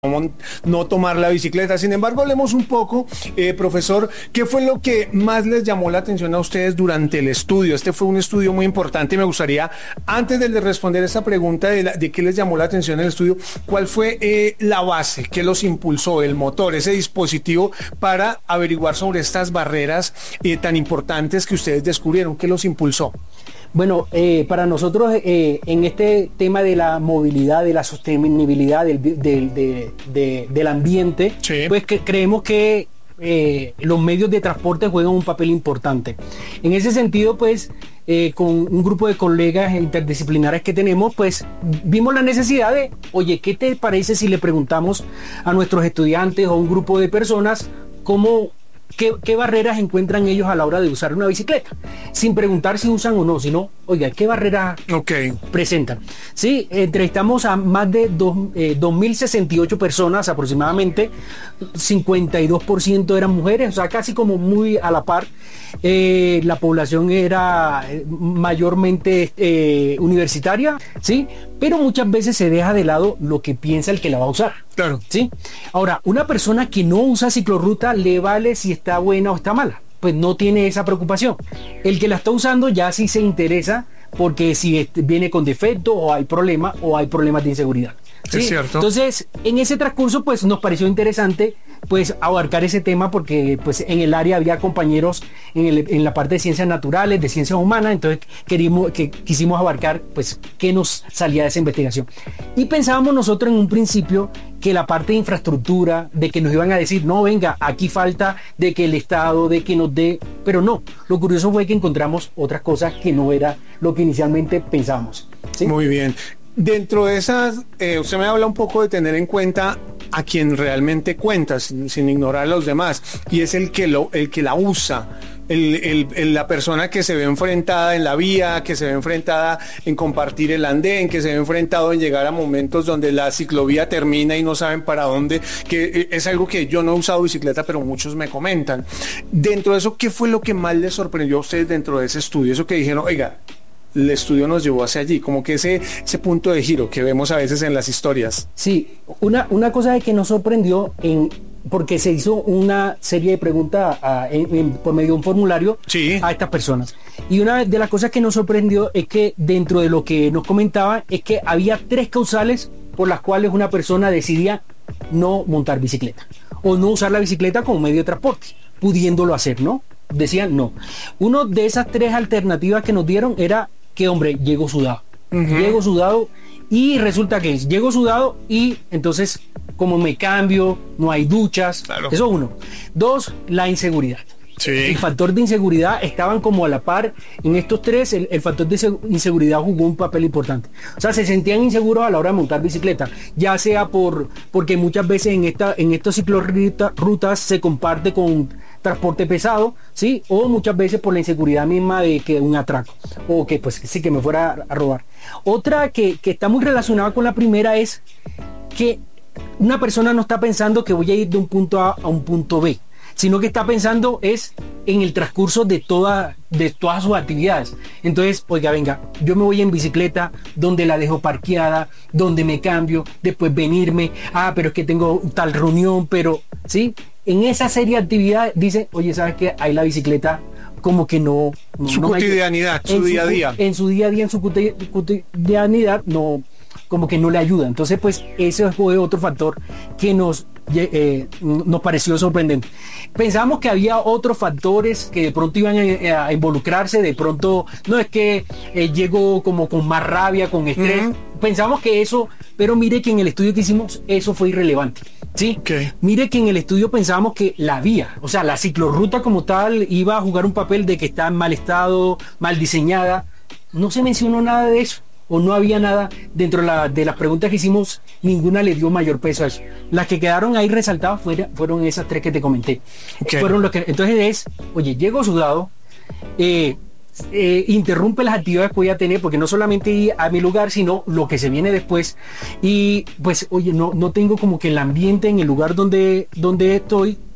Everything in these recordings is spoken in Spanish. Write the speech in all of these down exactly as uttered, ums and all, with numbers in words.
no tomar la bicicleta. Sin embargo, hablemos un poco, eh, profesor, ¿qué fue lo que más les llamó la atención a ustedes durante el estudio? Este fue un estudio muy importante y me gustaría, antes de responder esta pregunta de, la, de qué les llamó la atención en el estudio, ¿cuál fue eh, la base, qué los impulsó, el motor, ese dispositivo para averiguar sobre estas barreras eh, tan importantes que ustedes descubrieron? ¿Qué los impulsó? Bueno, eh, para nosotros eh, en este tema de la movilidad, de la sostenibilidad del, del, de, de, del ambiente, sí. pues que creemos que eh, los medios de transporte juegan un papel importante. En ese sentido, pues, eh, con un grupo de colegas interdisciplinares que tenemos, pues vimos la necesidad de, oye, ¿qué te parece si le preguntamos a nuestros estudiantes o a un grupo de personas cómo... ¿Qué, ¿Qué barreras encuentran ellos a la hora de usar una bicicleta? Sin preguntar si usan o no, sino, oiga, ¿qué barreras okay. presentan? Sí, entrevistamos a más de eh, dos mil sesenta y ocho personas aproximadamente, cincuenta y dos por ciento eran mujeres, o sea, casi como muy a la par. Eh, la población era mayormente eh, universitaria, ¿sí? Pero muchas veces se deja de lado lo que piensa el que la va a usar. Claro. ¿Sí? Ahora, una persona que no usa ciclorruta, le vale si está buena o está mala. Pues no tiene esa preocupación. El que la está usando ya sí se interesa porque si viene con defecto o hay problemas o hay problemas de inseguridad. ¿Sí? Es cierto. Entonces, en ese transcurso, pues nos pareció interesante pues abarcar ese tema porque pues en el área había compañeros en, el, en la parte de ciencias naturales, de ciencias humanas, entonces queríamos, que, quisimos abarcar pues qué nos salía de esa investigación. Y pensábamos nosotros en un principio que la parte de infraestructura, de que nos iban a decir, no, venga, aquí falta de que el Estado, de que nos dé, pero no, lo curioso fue que encontramos otras cosas que no era lo que inicialmente pensábamos. ¿Sí? Muy bien. Dentro de esas, eh, usted me habla un poco de tener en cuenta a quien realmente cuenta, sin, sin ignorar a los demás, y es el que, lo, el que la usa, el, el, el, la persona que se ve enfrentada en la vía, que se ve enfrentada en compartir el andén, que se ve enfrentado en llegar a momentos donde la ciclovía termina y no saben para dónde, que es algo que yo no he usado bicicleta, pero muchos me comentan. Dentro de eso, ¿qué fue lo que más les sorprendió a ustedes dentro de ese estudio? Eso que dijeron, oiga, el estudio nos llevó hacia allí, como que ese, ese punto de giro que vemos a veces en las historias. Sí, una, una cosa que nos sorprendió, en, porque se hizo una serie de preguntas a, en, en, por medio de un formulario sí. a estas personas. Y una de las cosas que nos sorprendió es que dentro de lo que nos comentaban es que había tres causales por las cuales una persona decidía no montar bicicleta o no usar la bicicleta como medio de transporte, pudiéndolo hacer, ¿no? Decían no. Una de esas tres alternativas que nos dieron era que, hombre, llego sudado. Uh-huh. Llego sudado y resulta que es, llego sudado y entonces como me cambio, no hay duchas. Claro. Eso uno. Dos, la inseguridad. Sí. El factor de inseguridad estaban como a la par en estos tres. El, el factor de inseguridad jugó un papel importante. O sea, se sentían inseguros a la hora de montar bicicleta, ya sea por porque muchas veces en esta en estas ciclorrutas se comparte con transporte pesado, sí, o muchas veces por la inseguridad misma de que un atraco o que pues sí que me fuera a robar. Otra que, que está muy relacionada con la primera es que una persona no está pensando que voy a ir de un punto A a un punto B, sino que está pensando es en el transcurso de, toda, de todas sus actividades. Entonces, oiga, venga, yo me voy en bicicleta, donde la dejo parqueada, donde me cambio, después venirme, ah, pero es que tengo tal reunión, pero, ¿sí? En esa serie de actividades, dice, oye, ¿sabes qué? Ahí la bicicleta como que no... no su no cotidianidad, su día a día. En su día a día, en su cotidianidad, no, como que no le ayuda. Entonces, pues, ese fue otro factor que nos... Eh, nos pareció sorprendente. Pensamos que había otros factores que de pronto iban a, a involucrarse, de pronto no es que eh, llegó como con más rabia, con estrés. Uh-huh. Pensamos que eso, pero mire que en el estudio que hicimos eso fue irrelevante. ¿Sí? Okay. Mire que en el estudio pensábamos que la vía, o sea, la ciclorruta como tal iba a jugar un papel de que está en mal estado, mal diseñada. No se mencionó nada de eso. O no había nada dentro de, la, de las preguntas que hicimos, ninguna le dio mayor peso a eso. Las que quedaron ahí resaltadas fuera, fueron esas tres que te comenté. Okay. Fueron los que, entonces es, oye, llego sudado, eh, eh, interrumpe las actividades que voy a tener, porque no solamente ir a mi lugar, sino lo que se viene después. Y pues, oye, no, no tengo como que el ambiente en el lugar donde, donde estoy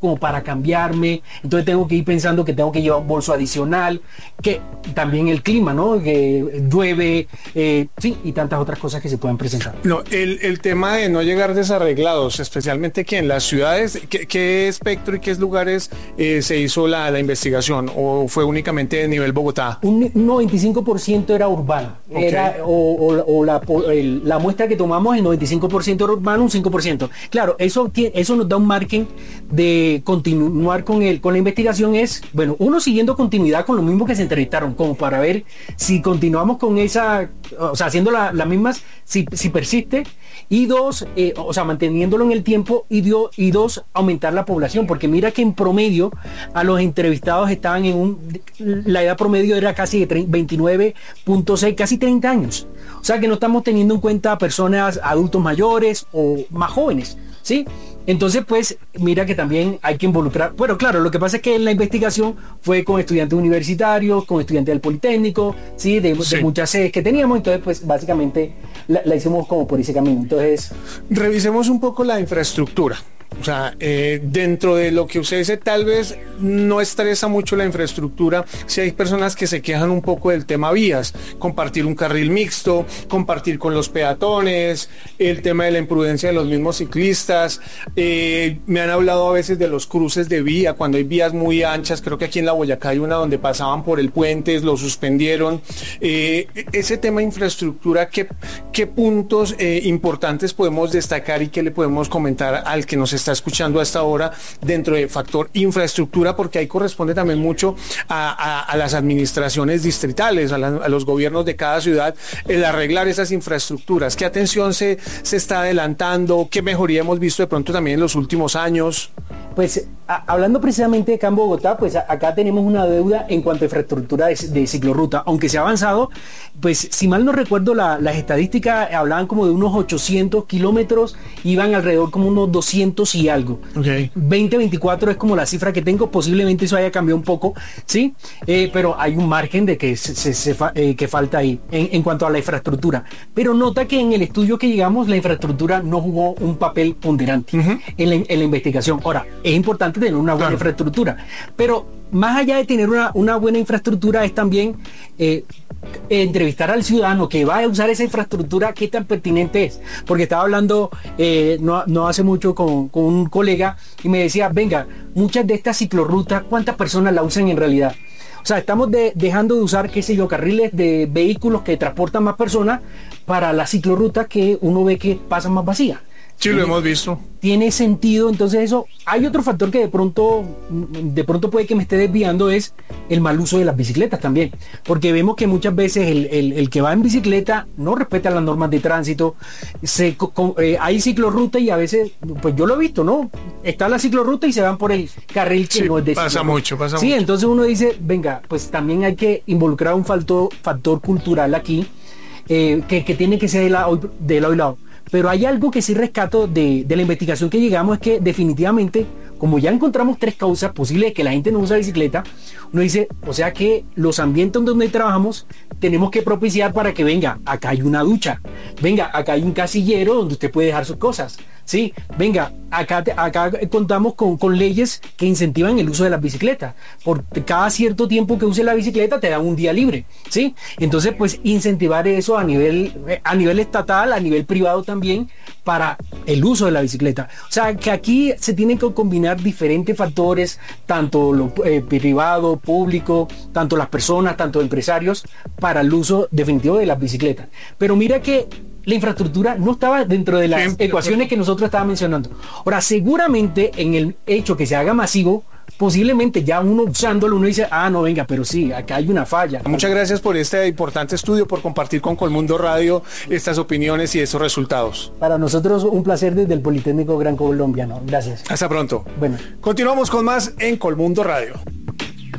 como para cambiarme, entonces tengo que ir pensando que tengo que llevar un bolso adicional, que también el clima, ¿no? Que llueve, eh, sí, y tantas otras cosas que se pueden presentar. No, el, el tema de no llegar desarreglados, especialmente que en las ciudades, ¿qué, qué espectro y qué lugares eh, se hizo la, la investigación o fue únicamente de nivel Bogotá? Un noventa y cinco por ciento era urbano, okay. era, o, o, o la, el, la muestra que tomamos, el noventa y cinco por ciento era urbano, un cinco por ciento. Claro, eso, eso nos da un margen de continuar con, el, con la investigación, es, bueno, uno siguiendo continuidad con lo mismo que se entrevistaron, como para ver si continuamos con esa, o sea, haciendo la, las mismas, si, si persiste, y dos, eh, o sea, manteniéndolo en el tiempo, y, dio, y dos, aumentar la población, porque mira que en promedio a los entrevistados estaban en un, la edad promedio era casi de veintinueve punto seis, casi treinta años, o sea que no estamos teniendo en cuenta personas adultos mayores o más jóvenes, ¿sí? Entonces, pues, mira que también hay que involucrar. Bueno, claro, lo que pasa es que la investigación fue con estudiantes universitarios, con estudiantes del Politécnico, ¿sí? De, sí. de muchas sedes que teníamos, entonces, pues, básicamente la, la hicimos como por ese camino. Entonces, revisemos un poco la infraestructura. O sea, eh, dentro de lo que usted dice, tal vez no estresa mucho la infraestructura si hay personas que se quejan un poco del tema vías, compartir un carril mixto, compartir con los peatones, el tema de la imprudencia de los mismos ciclistas. Eh, me han hablado a veces de los cruces de vía, cuando hay vías muy anchas, creo que aquí en La Boyacá hay una donde pasaban por el puente, lo suspendieron. Eh, ese tema de infraestructura, ¿qué, qué puntos eh, importantes podemos destacar y qué le podemos comentar al que nos está escuchando hasta ahora dentro de factor infraestructura? Porque ahí corresponde también mucho a, a, a las administraciones distritales, a, la, a los gobiernos de cada ciudad, el arreglar esas infraestructuras. ¿Qué atención se, se está adelantando? ¿Qué mejoría hemos visto de pronto también en los últimos años? Pues a, hablando precisamente de acá en Bogotá, pues a, acá tenemos una deuda en cuanto a infraestructura de, de ciclorruta, aunque se ha avanzado, pues si mal no recuerdo la, las estadísticas hablaban como de unos ochocientos kilómetros, iban alrededor como unos doscientos y algo. Okay. veinte veinticuatro es como la cifra que tengo, posiblemente eso haya cambiado un poco, ¿sí? Eh, pero hay un margen de que, se, se, se fa, eh, que falta ahí en, en cuanto a la infraestructura. Pero nota que en el estudio que llegamos la infraestructura no jugó un papel ponderante uh-huh. en, la, en la investigación. Ahora, es importante tener una buena claro. infraestructura, pero más allá de tener una, una buena infraestructura es también eh, entrevistar al ciudadano que va a usar esa infraestructura, qué tan pertinente es, porque estaba hablando eh, no, no hace mucho con, con un colega y me decía, venga, muchas de estas ciclorrutas, ¿cuántas personas la usan en realidad? O sea, estamos de, dejando de usar, qué sé yo, carriles de vehículos que transportan más personas para las ciclorrutas que uno ve que pasan más vacías. Sí, lo hemos visto. Tiene sentido, entonces eso. Hay otro factor que de pronto, de pronto puede que me esté desviando, es el mal uso de las bicicletas también. Porque vemos que muchas veces el, el, el que va en bicicleta no respeta las normas de tránsito. Se, con, eh, hay ciclorruta y a veces, pues yo lo he visto, ¿no? Está la ciclorruta y se van por el carril que sí, no es de pasa ciclorruta. mucho, pasa sí, mucho. Entonces uno dice, venga, pues también hay que involucrar un factor, factor cultural aquí, eh, que, que tiene que ser de lado, de lado y lado. Pero hay algo que sí rescato de, de la investigación que llegamos, es que definitivamente, como ya encontramos tres causas posibles de que la gente no usa bicicleta, uno dice, o sea que los ambientes donde trabajamos tenemos que propiciar para que venga, acá hay una ducha, venga, acá hay un casillero donde usted puede dejar sus cosas, sí, venga, acá, acá contamos con, con leyes que incentivan el uso de las bicicletas, por cada cierto tiempo que use la bicicleta te dan un día libre, sí, entonces pues incentivar eso a nivel, a nivel estatal, a nivel privado también, para el uso de la bicicleta. O sea que aquí se tienen que combinar diferentes factores, tanto lo eh, privado, público, tanto las personas, tanto empresarios, para el uso definitivo de las bicicletas. Pero mira que la infraestructura no estaba dentro de las Siempre, ecuaciones que nosotros estábamos mencionando. Ahora, seguramente en el hecho que se haga masivo, posiblemente ya uno usándolo, uno dice, ah, no, venga, pero sí, acá hay una falla. Muchas gracias por este importante estudio, por compartir con Colmundo Radio estas opiniones y estos resultados. Para nosotros un placer desde el Politécnico Gran Colombiano. Gracias. Hasta pronto. Bueno. Continuamos con más en Colmundo Radio.